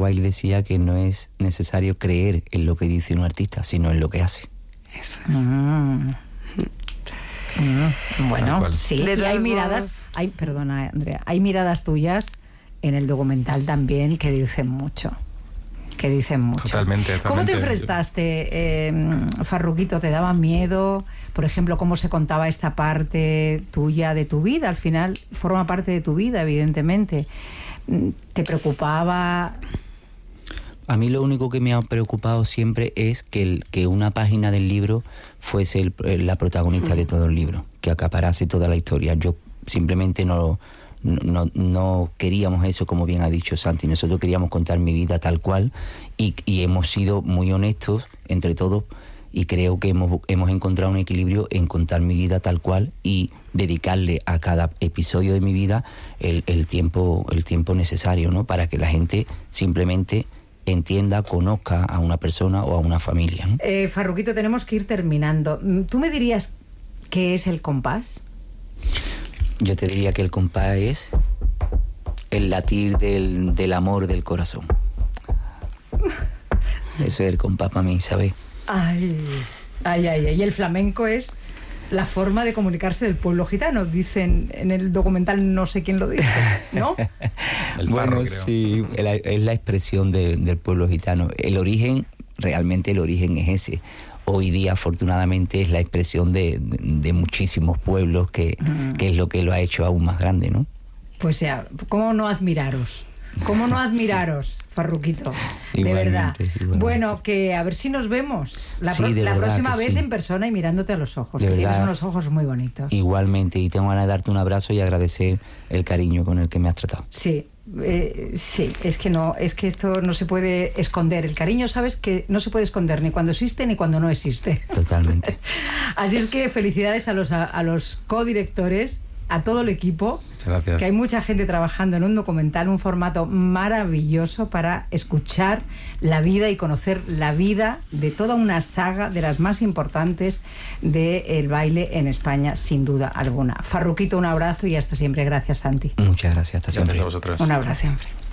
Wilde decía que no es necesario creer en lo que dice un artista, sino en lo que hace. Eso es. Bueno, sí, De y hay todos miradas, perdona Andrea, hay miradas tuyas en el documental también que dicen mucho. Totalmente. ¿Cómo te enfrentaste, Farruquito? ¿Te daba miedo? Por ejemplo, ¿cómo se contaba esta parte tuya de tu vida? Al final forma parte de tu vida, evidentemente. ¿Te preocupaba? A mí lo único que me ha preocupado siempre es que una página del libro fuese la protagonista de todo el libro, que acaparase toda la historia. Yo simplemente no queríamos eso, como bien ha dicho Santi. Nosotros queríamos contar mi vida tal cual y hemos sido muy honestos entre todos, y creo que hemos encontrado un equilibrio en contar mi vida tal cual y dedicarle a cada episodio de mi vida el tiempo necesario, ¿no? Para que la gente simplemente entienda, conozca a una persona o a una familia, ¿no? Farruquito, tenemos que ir terminando. ¿Tú me dirías qué es el compás? Yo te diría que el compás es el latir del amor del corazón. Eso es el compás para mí, ¿sabes? Ay. Y el flamenco es la forma de comunicarse del pueblo gitano. Dicen en el documental, no sé quién lo dice, ¿no? Bueno, creo. Sí, es la expresión del pueblo gitano. Realmente el origen es ese. Hoy día, afortunadamente, es la expresión de muchísimos pueblos, que es lo que lo ha hecho aún más grande, ¿no? Pues ya, ¿cómo no admiraros? ¿Cómo no admiraros, Farruquito? De verdad. Igualmente. Bueno, que a ver si nos vemos la verdad próxima vez sí. en persona y mirándote a los ojos, De que verdad. tienes unos ojos muy bonitos. Igualmente, y tengo ganas de darte un abrazo y agradecer el cariño con el que me has tratado. Sí, es que esto no se puede esconder. El cariño, sabes que no se puede esconder ni cuando existe ni cuando no existe. Totalmente. Así es que felicidades a los codirectores, a todo el equipo. Muchas gracias. Que hay mucha gente trabajando en un documental, un formato maravilloso para escuchar la vida y conocer la vida de toda una saga de las más importantes del baile en España, sin duda alguna. Farruquito, un abrazo y hasta siempre. Gracias, Santi. Muchas gracias. Hasta siempre. Gracias a vosotros. Un abrazo siempre.